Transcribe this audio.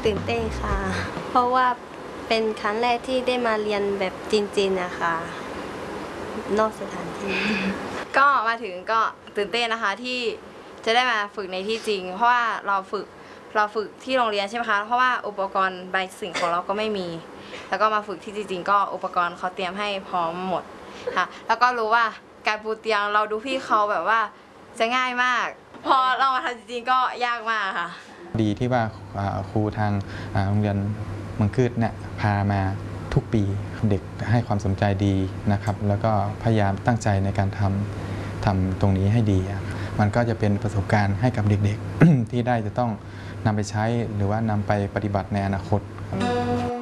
ตื่นเต้นค่ะเพราะว่าเป็นครั้งแรกที่ได้มาเรียนแบบจริงๆนะคะนอกสถานที่ก็มาถึงก็ตื่นเต้นนะคะที่จะได้มาฝึกในที่จริงเพราะว่าเราฝึกที่โรงเรียนใช่ไหมคะเพราะว่าอุปกรณ์ใบสิ่งของเราก็ไม่มีแล้วก็มาฝึกที่จริงๆก็อุปกรณ์เขาเตรียมให้พร้อมหมดค่ะแล้วก็รู้ว่าการปูเตียงเราดูพี่เขาแบบว่าจะง่ายมากพอเรามาทำจริงๆก็ยากมากค่ะดีที่ว่าครูทางโรงเรียนเมืองคืดเนี่ยพามาทุกปีเด็กให้ความสนใจดีนะครับแล้วก็พยายามตั้งใจในการทำตรงนี้ให้ดีมันก็จะเป็นประสบการณ์ให้กับเด็กๆ ที่ได้จะต้องนำไปใช้หรือว่านำไปปฏิบัติในอนาคต